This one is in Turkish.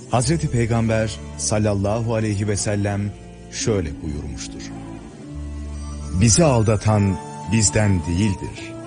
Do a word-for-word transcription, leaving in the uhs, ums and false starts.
Hazreti Peygamber sallallahu aleyhi ve sellem şöyle buyurmuştur: bizi aldatan bizden değildir,